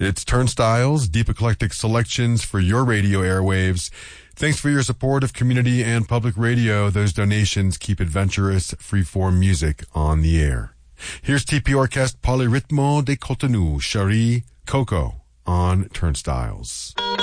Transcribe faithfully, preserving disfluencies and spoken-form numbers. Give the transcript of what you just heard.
It's Turnstiles, deep eclectic selections for your radio airwaves. Thanks for your support of community and public radio. Those donations keep adventurous, freeform music on the air. Here's T P Orchestre Polyrythmo de Cotonou, Cherie, Coco on Turnstiles.